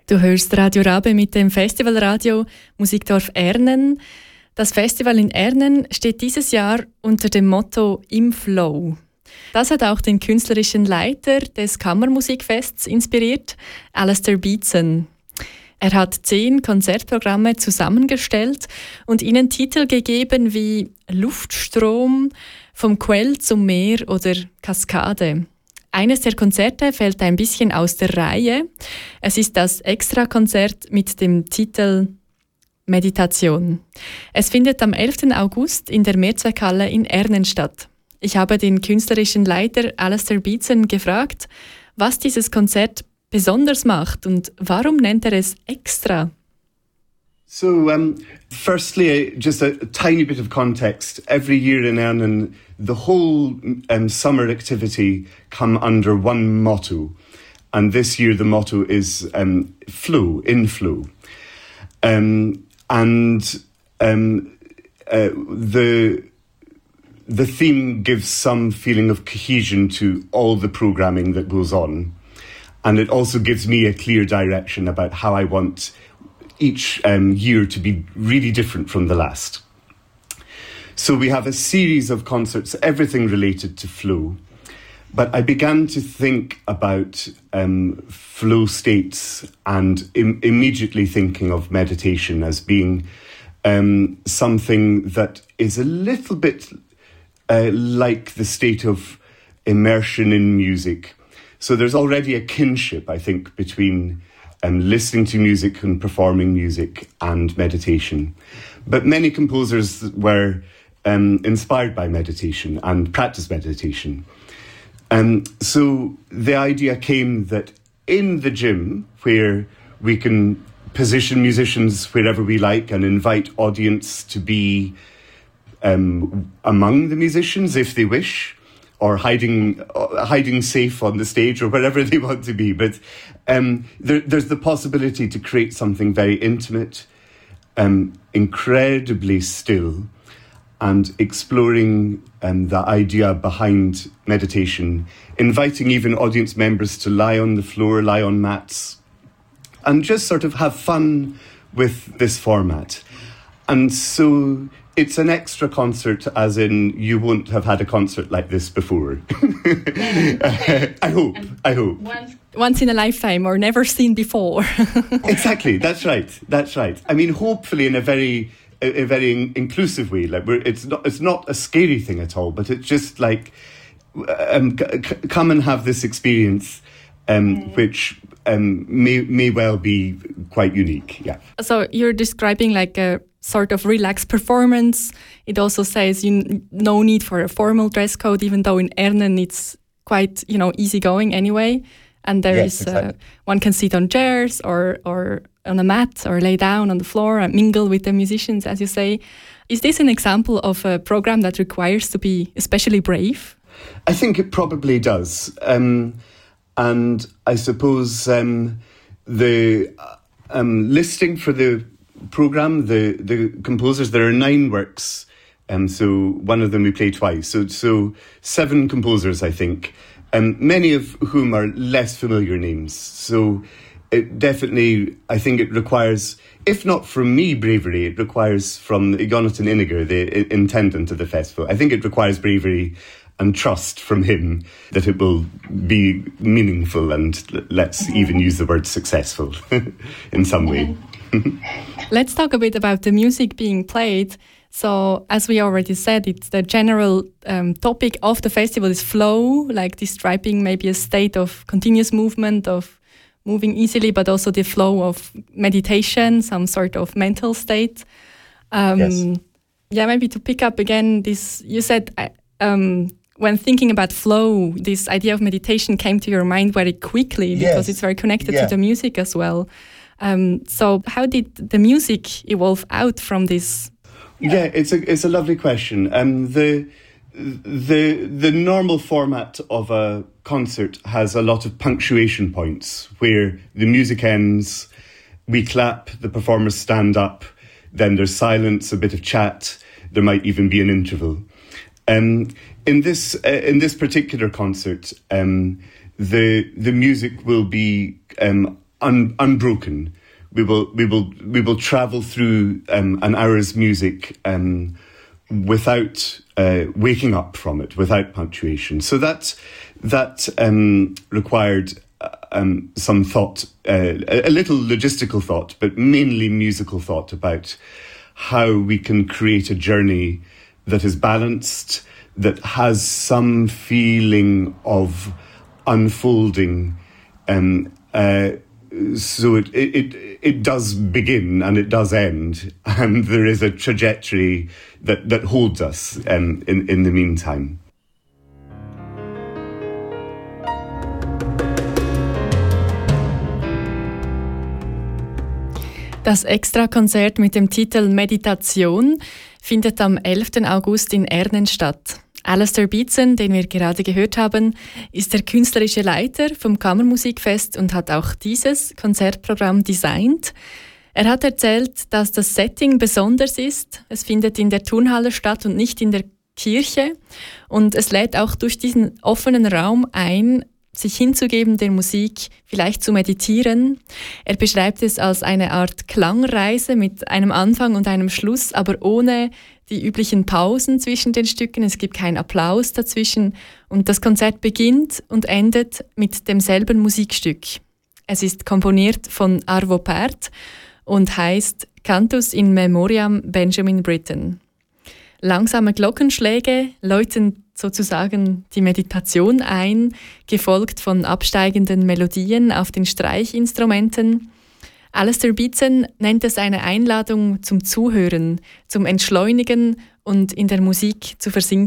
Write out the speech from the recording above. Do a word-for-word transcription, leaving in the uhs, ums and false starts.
Du hörst Radio Rabe mit dem Festivalradio Musikdorf Ernen. Das Festival in Ernen steht dieses Jahr unter dem Motto «Im Flow». Das hat auch den künstlerischen Leiter des Kammermusikfests inspiriert, Alistair Beatson. Er hat zehn Konzertprogramme zusammengestellt und ihnen Titel gegeben wie «Luftstrom», «Vom Quell zum Meer» oder «Kaskade». Eines der Konzerte fällt ein bisschen aus der Reihe. Es ist das Extrakonzert mit dem Titel Meditation. Es findet am elften August in der Mehrzweckhalle in Ernen statt. Ich habe den künstlerischen Leiter Alistair Beatson gefragt, was dieses Konzert besonders macht und warum nennt er es Extra? So, um, firstly, just a, a tiny bit of context. Every year in Ernen, the whole um, summer activity come under one motto. And this year the motto is um, flow, in flow. Um, and um, uh, the, the theme gives some feeling of cohesion to all the programming that goes on. And it also gives me a clear direction about how I want each um, year to be really different from the last. So we have a series of concerts, everything related to flow. But I began to think about um, flow states and im- immediately thinking of meditation as being um, something that is a little bit uh, like the state of immersion in music. So there's already a kinship, I think, between Um, listening to music and performing music and meditation. But many composers were um, inspired by meditation and practiced meditation. Um, so the idea came that in the gym, where we can position musicians wherever we like and invite audience to be um, among the musicians if they wish, or hiding uh, hiding safe on the stage or wherever they want to be. But um, there, there's the possibility to create something very intimate, um, incredibly still, and exploring um, the idea behind meditation, inviting even audience members to lie on the floor, lie on mats, and just sort of have fun with this format. And so it's an extra concert, as in you won't have had a concert like this before. uh, I hope, I hope. Once, once in a lifetime or never seen before. Exactly, that's right, that's right. I mean, hopefully in a very a, a very in- inclusive way. Like we're, it's not it's not a scary thing at all, but it's just like um, c- c- come and have this experience, um, mm. which um, may may well be quite unique. Yeah. So you're describing like a sort of relaxed performance. It also says you n- no need for a formal dress code, even though in Ernen it's quite, you know, easygoing anyway. And there yes, is exactly. uh, one can sit on chairs or or on a mat or lay down on the floor and mingle with the musicians, as you say. Is this an example of a program that requires to be especially brave? I think it probably does. Um, and I suppose um, the um, listing for the program, the the composers, there are nine works, um, so one of them we play twice, so so seven composers, I think, um, many of whom are less familiar names. So it definitely, I think it requires, if not from me bravery, it requires from Jonathan Iniger, the intendant of the festival. I think it requires bravery and trust from him that it will be meaningful and let's even use the word successful in some way. Let's talk a bit about the music being played. So, as we already said, it's the general um, topic of the festival is flow, like describing maybe a state of continuous movement, of moving easily, but also the flow of meditation, some sort of mental state. Um, yes. Yeah, maybe to pick up again this, you said um, when thinking about flow, this idea of meditation came to your mind very quickly because yes. it's very connected yeah. to the music as well. Um, so how did the music evolve out from this? Yeah, it's a it's a lovely question. Um, the the the normal format of a concert has a lot of punctuation points where the music ends, we clap, the performers stand up, then there's silence, a bit of chat, there might even be an interval. Um, in this uh, in this particular concert, um, the the music will be um, un, unbroken. We will we will we will travel through um, an hour's music um, without uh, waking up from it, without punctuation. So that that um, required um, some thought, uh, a little logistical thought, but mainly musical thought about how we can create a journey that is balanced, that has some feeling of unfolding. Um, uh, so it, it it does begin and it does end, and there is a trajectory that, that holds us um, in, in the meantime. Das Extrakonzert mit dem Titel Meditation findet am elften August in Ernen statt. Alistair Beatson, den wir gerade gehört haben, ist der künstlerische Leiter vom Kammermusikfest und hat auch dieses Konzertprogramm designt. Er hat erzählt, dass das Setting besonders ist. Es findet in der Turnhalle statt und nicht in der Kirche. Und es lädt auch durch diesen offenen Raum ein, sich hinzugeben der Musik, vielleicht zu meditieren. Er beschreibt es als eine Art Klangreise mit einem Anfang und einem Schluss, aber ohne die üblichen Pausen zwischen den Stücken. Es gibt keinen Applaus dazwischen und das Konzert beginnt und endet mit demselben Musikstück. Es ist komponiert von Arvo Pärt und heißt Cantus in Memoriam Benjamin Britten. Langsame Glockenschläge läuten sozusagen die Meditation ein, gefolgt von absteigenden Melodien auf den Streichinstrumenten. Alistair Beatson nennt es eine Einladung zum Zuhören, zum Entschleunigen und in der Musik zu versinken.